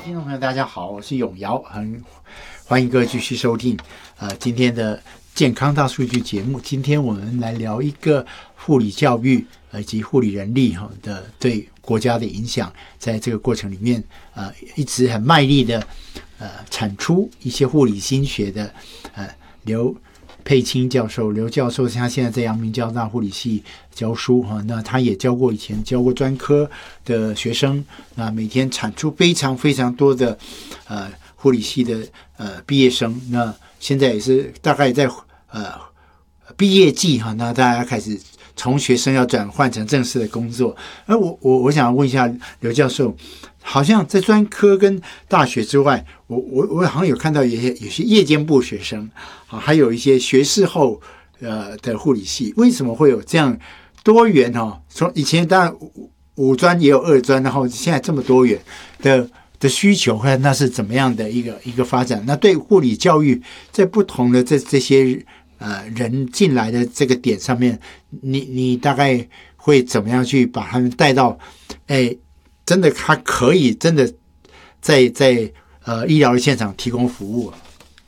听众朋友大家好，我是永尧，很欢迎各位继续收听今天的健康大数据节目。今天我们来聊一个护理教育以及护理人力的对国家的影响，在这个过程里面一直很卖力的产出一些护理心学的刘佩青教授，刘教授他现在在阳明交大护理系教书那他也以前教过专科的学生，那每天产出非常非常多的护理系的毕业生，那现在也是大概在毕业季那大家开始从学生要转换成正式的工作。而我想问一下刘教授，好像在专科跟大学之外，我好像有看到有些夜间部学生还有一些学士后的护理系，为什么会有这样多元从以前当然五专也有二专，然后现在这么多元的需求，那是怎么样的一个发展？那对护理教育在不同的这些人进来的这个点上面，你大概会怎么样去把他们带到真的他可以真的在医疗的现场提供服务？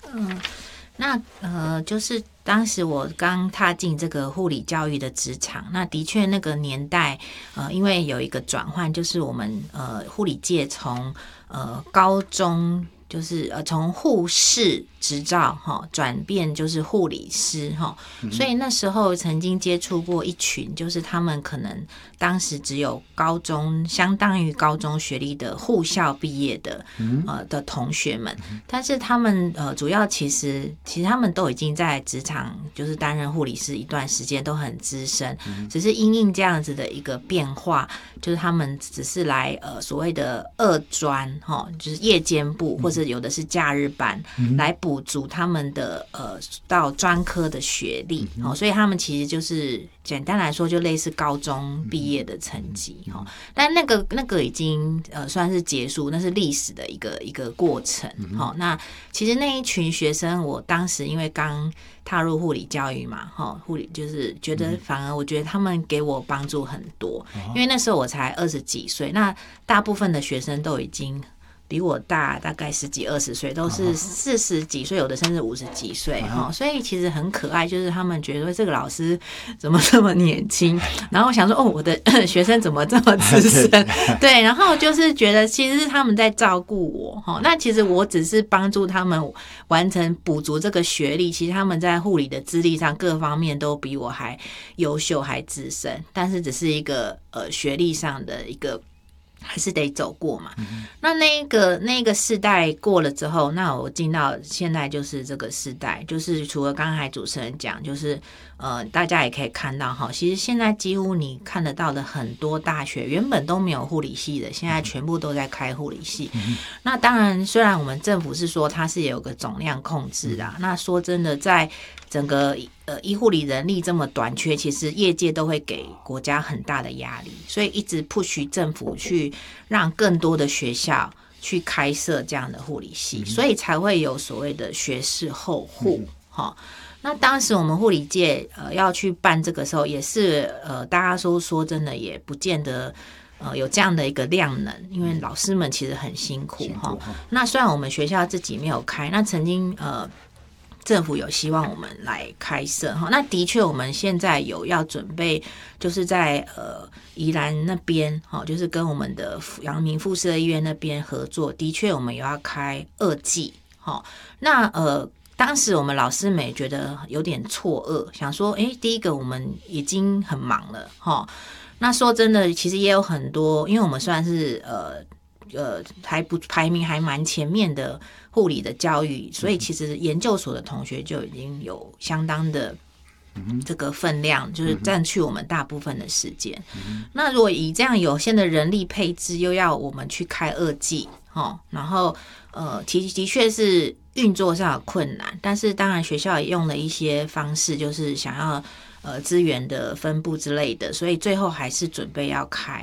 就是当时我刚踏进这个护理教育的职场，那的确那个年代因为有一个转换，就是我们护理界从高中就是从护士执照转变就是护理师所以那时候曾经接触过一群，就是他们可能当时只有高中相当于高中学历的护校毕业的的同学们，但是他们主要其实他们都已经在职场就是担任护理师一段时间，都很资深，只是因应这样子的一个变化，就是他们只是来所谓的二专就是夜间部或者有的是假日班来补足他们的到专科的学历所以他们其实就是简单来说就类似高中毕业的成绩但那个已经算是结束，那是历史的一个过程那其实那一群学生，我当时因为刚踏入护理教育嘛护理就是觉得反而我觉得他们给我帮助很多因为那时候我才20几岁，那大部分的学生都已经比我大概10几20岁，都是40几岁，有的甚至50几岁所以其实很可爱，就是他们觉得这个老师怎么这么年轻，然后我想说我的学生怎么这么资深对，然后就是觉得其实是他们在照顾我那其实我只是帮助他们完成补足这个学历，其实他们在护理的资历上各方面都比我还优秀还资深，但是只是一个学历上的一个还是得走过嘛那个世代过了之后，那我进到现在就是这个世代，就是除了刚才主持人讲，就是大家也可以看到其实现在几乎你看得到的很多大学原本都没有护理系的，现在全部都在开护理系那当然虽然我们政府是说它是有个总量控制那说真的在整个医护理人力这么短缺，其实业界都会给国家很大的压力，所以一直push政府去让更多的学校去开设这样的护理系所以才会有所谓的学士后护那当时我们护理界要去办这个时候，也是大家说真的也不见得有这样的一个量能，因为老师们其实很辛苦那虽然我们学校自己没有开，那曾经政府有希望我们来开设那的确我们现在有要准备，就是在宜兰那边就是跟我们的阳明附设医院那边合作，的确我们有要开2季那当时我们老师们也觉得有点错愕，想说第一个我们已经很忙了那说真的其实也有很多，因为我们算是排名还蛮前面的护理的教育，所以其实研究所的同学就已经有相当的这个分量，就是占去我们大部分的时间那如果以这样有限的人力配置，又要我们去开2季然后的确是运作上有困难，但是当然学校也用了一些方式，就是想要资源的分布之类的，所以最后还是准备要开